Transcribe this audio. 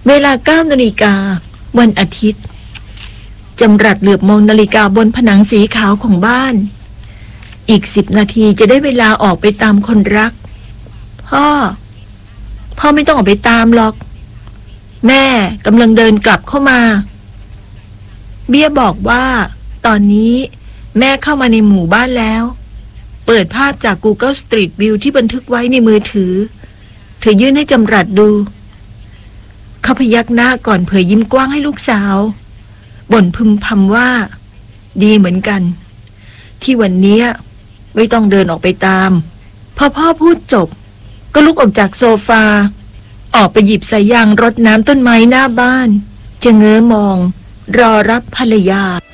เวลา9 นาฬิกาวันอาทิตย์จำรัดเหลือบมองนาฬิกาบนผนังสีขาวของบ้านอีก10 นาทีจะได้เวลาออกไปตามคนรักพ่อไม่ต้องออกไปตามหรอกแม่กำลังเดินกลับเข้ามาเบี้ยบอกว่าตอนนี้แม่เข้ามาในหมู่บ้านแล้วเปิดภาพจาก Google Street View ที่บันทึกไว้ในมือถือเธอยื่นให้จำรัดดูเขาพยักหน้าก่อนเผยยิ้มกว้างให้ลูกสาวบ่นพึมพำว่าดีเหมือนกันที่วันนี้ไม่ต้องเดินออกไปตามพอพ่อพูดจบก็ลุกออกจากโซฟาออกไปหยิบสายยางรดน้ำต้นไม้หน้าบ้านจะเง้อมองรอรับภรรยา